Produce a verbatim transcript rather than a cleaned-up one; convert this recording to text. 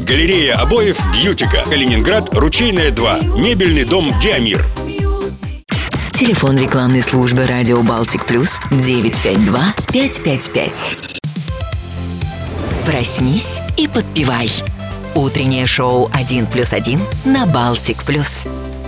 Галерея обоев «Бьютика». Калининград, Ручейная, два. Мебельный дом «Диамир». Телефон рекламной службы «Радио Балтик Плюс» девять пять два пять пять пять. Проснись и подпевай. Утреннее шоу «Один плюс один» на Балтик Плюс.